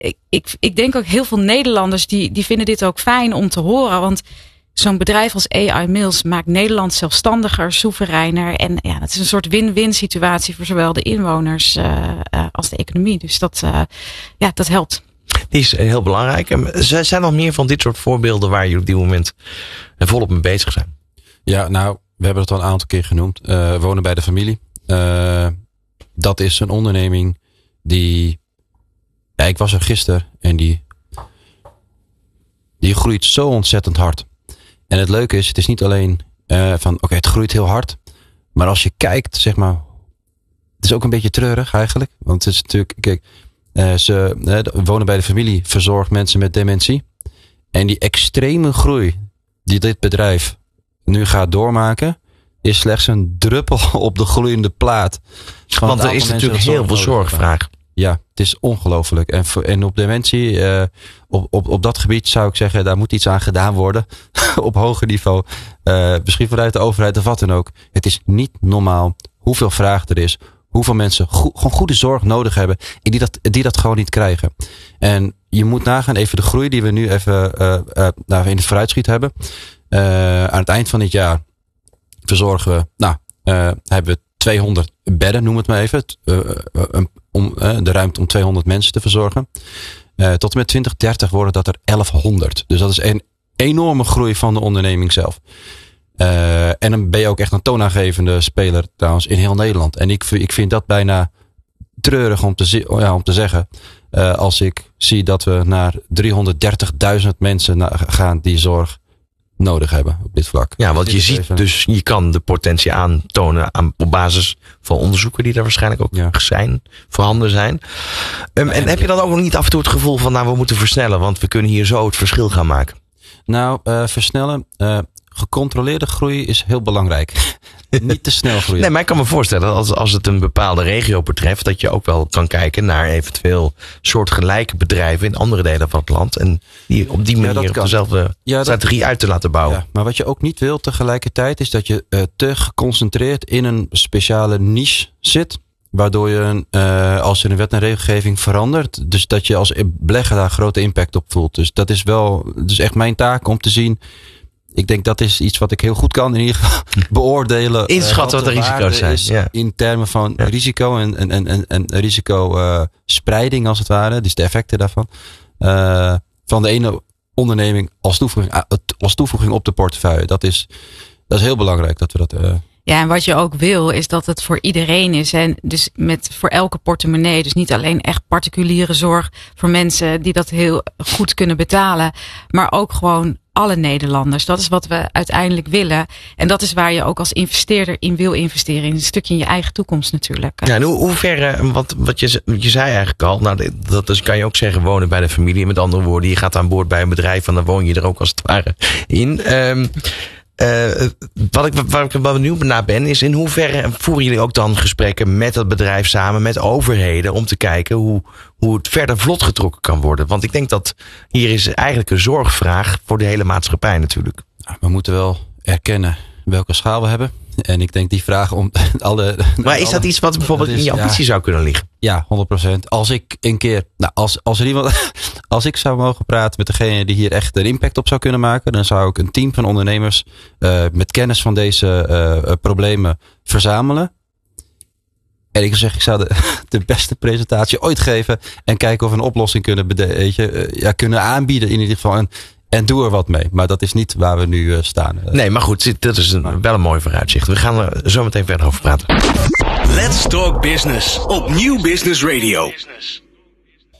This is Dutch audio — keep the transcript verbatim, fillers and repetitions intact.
ik, ik, ik denk ook heel veel Nederlanders die, die vinden dit ook fijn om te horen. Want zo'n bedrijf als A I Mills maakt Nederland zelfstandiger, soevereiner. En ja, het is een soort win-win situatie voor zowel de inwoners uh, uh, als de economie. Dus dat, uh, ja, dat helpt. Die is heel belangrijk. Er zijn er nog meer van dit soort voorbeelden waar je op dit moment volop mee bezig zijn? Ja, nou, we hebben het al een aantal keer genoemd. Uh, wonen bij de familie. Uh, dat is een onderneming die... Ja, ik was er gisteren en die... Die groeit zo ontzettend hard. En het leuke is, het is niet alleen uh, van... Oké, okay, het groeit heel hard. Maar als je kijkt, zeg maar... Het is ook een beetje treurig eigenlijk. Want het is natuurlijk... Kijk, uh, ze uh, wonen bij de familie, verzorgt mensen met dementie. En die extreme groei die dit bedrijf nu gaat doormaken... is slechts een druppel op de gloeiende plaat. Want er is natuurlijk heel veel zorgvraag. Ja, het is ongelooflijk. En, en op dementie, uh, op, op, op dat gebied zou ik zeggen, daar moet iets aan gedaan worden. Op hoger niveau. Uh, misschien vanuit de overheid of wat dan ook. Het is niet normaal hoeveel vraag er is. Hoeveel mensen go- gewoon goede zorg nodig hebben. En die dat, die dat gewoon niet krijgen. En je moet nagaan even de groei die we nu even uh, uh, nou, in het vooruitschiet hebben. Uh, aan het eind van dit jaar verzorgen we, nou, uh, hebben we tweehonderd bedden, noem het maar even. Uh, um, om uh, de ruimte om tweehonderd mensen te verzorgen. Uh, tot en met twintig dertig worden dat er elfhonderd. Dus dat is een enorme groei van de onderneming zelf. Uh, en dan ben je ook echt een toonaangevende speler trouwens in heel Nederland. En ik, ik vind dat bijna treurig om te, ja, om te zeggen. Uh, als ik zie dat we naar driehonderddertigduizend mensen na, gaan die zorg nodig hebben op dit vlak. Ja, want je ziet even, dus, je kan de potentie aantonen aan, op basis van onderzoeken die er waarschijnlijk ook ja. zijn, voorhanden zijn. Um, en, en heb je dan ook nog niet af en toe het gevoel van, nou, we moeten versnellen, want we kunnen hier zo het verschil gaan maken? Nou, uh, versnellen, uh, gecontroleerde groei is heel belangrijk. Niet te snel groeien. Nee, maar ik kan me voorstellen dat als, als het een bepaalde regio betreft, dat je ook wel kan kijken naar eventueel soortgelijke bedrijven in andere delen van het land. En die op die manier ja, op dezelfde ja, strategie dat, uit te laten bouwen. Ja, maar wat je ook niet wil tegelijkertijd is dat je uh, te geconcentreerd in een speciale niche zit. Waardoor je, uh, als er een wet en regelgeving verandert, dus dat je als belegger daar grote impact op voelt. Dus dat is wel, dus echt mijn taak om te zien. Ik denk dat is iets wat ik heel goed kan in ieder geval beoordelen. Inschatten uh, wat de risico's zijn. Is ja. In termen van ja. risico en, en, en, en risicospreiding uh, als het ware. Dus de effecten daarvan. Uh, van de ene onderneming als toevoeging, als toevoeging op de portefeuille. Dat is, dat is heel belangrijk dat we dat... Uh, Ja, en wat je ook wil is dat het voor iedereen is. En dus met voor elke portemonnee. Dus niet alleen echt particuliere zorg voor mensen die dat heel goed kunnen betalen. Maar ook gewoon alle Nederlanders. Dat is wat we uiteindelijk willen. En dat is waar je ook als investeerder in wil investeren. In een stukje in je eigen toekomst natuurlijk. Ja, en hoe, hoe ver, wat, wat je, je zei eigenlijk al. Nou, dat is, kan je ook zeggen, wonen bij de familie. Met andere woorden, je gaat aan boord bij een bedrijf en dan woon je er ook als het ware in. Um, Uh, wat ik, waar ik wel benieuwd naar ben, is in hoeverre voeren jullie ook dan gesprekken met dat bedrijf samen, met overheden, om te kijken hoe, hoe het verder vlot getrokken kan worden? Want ik denk dat hier is eigenlijk een zorgvraag voor de hele maatschappij natuurlijk. We moeten wel erkennen welke schaal we hebben. En ik denk die vraag om alle... Maar is alle, dat iets wat bijvoorbeeld is, in je ambitie ja, zou kunnen liggen? Ja, honderd procent. Als ik een keer... Nou, als, als er iemand... Als ik zou mogen praten met degene die hier echt een impact op zou kunnen maken, dan zou ik een team van ondernemers uh, met kennis van deze uh, problemen verzamelen. En ik zeg, ik zou de, de beste presentatie ooit geven en kijken of we een oplossing kunnen, bede- weet je, uh, ja, kunnen aanbieden in ieder geval. En, En doe er wat mee. Maar dat is niet waar we nu uh, staan. Nee, maar goed, dat is een, wel een mooi vooruitzicht. We gaan er zo meteen verder over praten. Let's Talk Business op Nieuw Business Radio.